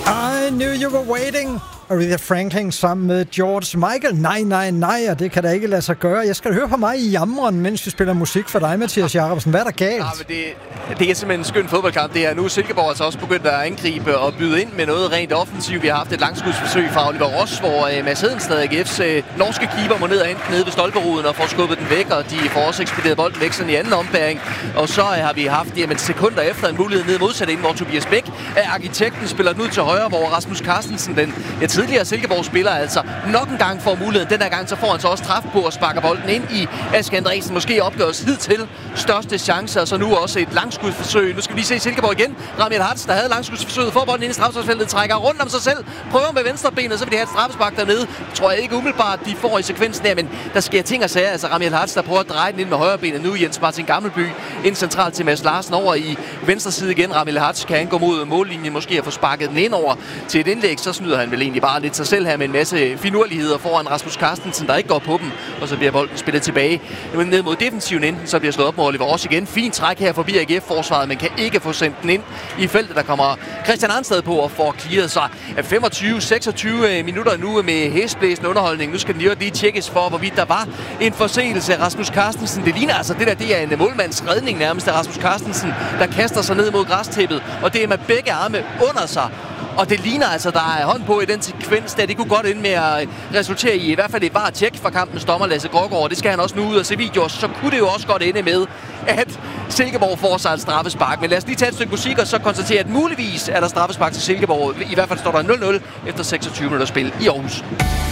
I knew you were waiting. Aretha Franklin sammen med George Michael. Nej, og det kan da ikke lade sig gøre. Jeg skal høre på mig i jammeren, mens vi spiller musik for dig, Mathias Jacobsen. Hvad er der galt? Ja, men det er simpelthen en skøn fodboldkamp. Det er nu Silkeborg altså også begyndt at angribe og byde ind med noget rent offensivt. Vi har haft et langskudsforsøg fra Oliver Ross, hvor Mads Hedenstad, AGF's norske keeper, må ned og enten nede ved stolperuden og får skubbet den væk, og de får også ekspederet bolden væk sådan i anden ombæring. Og så har vi haft sekunder efter en mulighed ned modsat ind, hvor Tobias Bæk af arkitekten spiller den ud til højre, hvor Rasmus Carstensen, den tidligere Silkeborg-spiller, altså nok en gang får muligheden. Den her gang så får han så også træf på at sparke bolden ind i Aske Andresen. Måske opgøres hidtil største chance, og så nu også et langskudsforsøg. Nu skal vi lige se Silkeborg igen. Ramiel Hartz, der havde langskudsforsøget, får bolden ind i straffesparksfeltet, trækker rundt om sig selv, prøver med venstrebenet, så vil de have et straffespark dernede. Tror jeg ikke umiddelbart, de får i sekvensen der, men der sker ting og sager. Altså Ramiel Hartz, der prøver at dreje den ind med højrebenet nu. Jens Martin Gammelby ind centralt til Mads Larsen over i venstre side igen. Ramiel Hartz kan han gå mod mållinjen, måske at få sparket den ind over til et indlæg. Så snyder han vel egentlig bare lidt sig selv her med en masse finurligheder foran Rasmus Carstensen, der ikke går på dem, og så bliver bolden spillet tilbage ned mod defensiven enden, så bliver slået op med Oliver Ross igen. Fint træk her forbi AGF-forsvaret, men kan ikke få sendt den ind i feltet. Der kommer Christian Arnstad på og får clearet sig 25-26 minutter nu med hæsblæsende underholdning. Nu skal den lige tjekkes for, hvorvidt der var en forseelse af Rasmus Carstensen. Det ligner altså, det er en målmands redning nærmest af Rasmus Carstensen, der kaster sig ned mod græstæppet, og det er med begge arme under sig. Og det ligner altså, der er hånd på i den sekvens, der det kunne godt ende med at resultere i hvert fald et VAR-tjek fra kampens dommer Lasse Grågaard. Det skal han også nu ud og se videoer, så kunne det jo også godt ende med, at Silkeborg får sig et straffespark. Men lad os lige tage et stykke musik og så konstatere, at muligvis er der straffespark til Silkeborg. I hvert fald står der 0-0 efter 26 minutter spil i Aarhus.